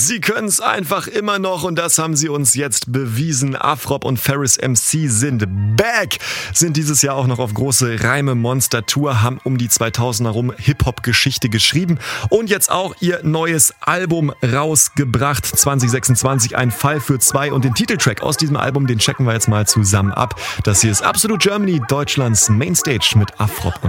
Sie können es einfach immer noch und das haben sie uns jetzt bewiesen. Afrop und Ferris MC sind back, sind dieses Jahr auch noch auf große Reime-Monster-Tour, haben um die 2000er rum Hip-Hop-Geschichte geschrieben und jetzt auch ihr neues Album rausgebracht. 2026, ein Fall für zwei, und den Titeltrack aus diesem Album, den checken wir jetzt mal zusammen ab. Das hier ist Absolute Germany, Deutschlands Mainstage mit Afrop und